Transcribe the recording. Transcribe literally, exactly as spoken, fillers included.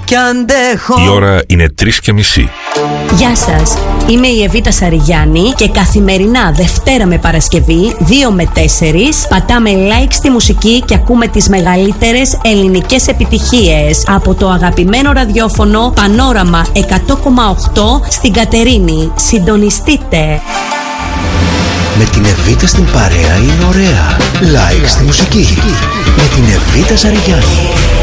κι αντέχω. Η ώρα είναι τρεις και μισή. Γεια σας, είμαι η Εβίτα Σαριγιάννη και καθημερινά Δευτέρα με Παρασκευή δύο με τέσσερις πατάμε like στη μουσική και ακούμε τις μεγαλύτερες ελληνικές επιτυχίες από το αγαπημένο ραδιόφωνο Πανόραμα εκατό κόμμα οκτώ στην Κατερίνη. Συντονιστείτε! Με την Εβίτα στην παρέα είναι ωραία. Like στη μουσική. Με την Εβίτα Σαριγιάννη.